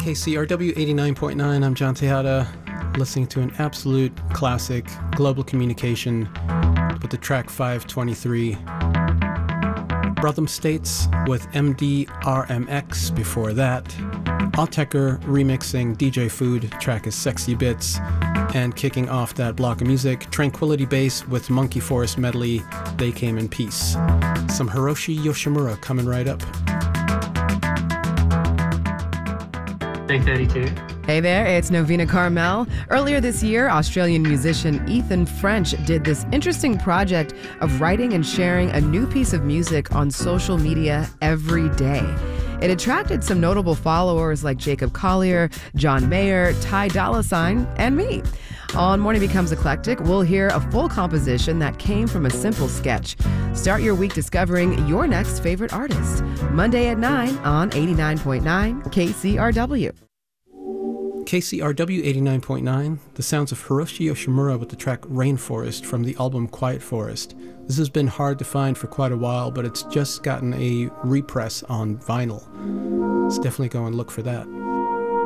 KCRW 89.9, I'm John Tejada, listening to an absolute classic, Global Communication, with the track 523. Brotham States with MDRMX before that. Autechre remixing DJ Food, track is Sexy Bits. And kicking off that block of music, Tranquility Base with Monkey Forest medley, They Came in Peace. Some Hiroshi Yoshimura coming right up. Day 32. Hey there, it's Novena Carmel. Earlier this year, Australian musician Ethan French did this interesting project of writing and sharing a new piece of music on social media every day. It attracted some notable followers like Jacob Collier, John Mayer, Ty Dolla $ign, and me. On Morning Becomes Eclectic, we'll hear a full composition that came from a simple sketch. Start your week discovering your next favorite artist. Monday at 9 on 89.9 KCRW. KCRW 89.9, the sounds of Hiroshi Yoshimura with the track Rainforest from the album Quiet Forest. This has been hard to find for quite a while, but it's just gotten a repress on vinyl. So definitely go and look for that.